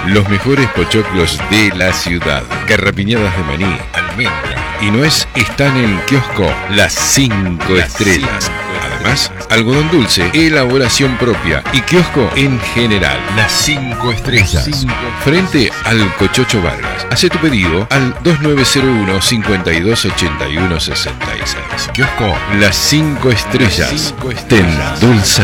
Los mejores pochoclos de la ciudad. Garrapiñadas de maní, almendra y nuez están en el kiosco Las 5 Estrellas. Además, algodón dulce, elaboración propia y kiosco en general. Las 5 Estrellas. Frente al Cochocho Vargas. Hacé tu pedido al 2901 5281 66. Kiosco Las 5 Estrellas. Te endulza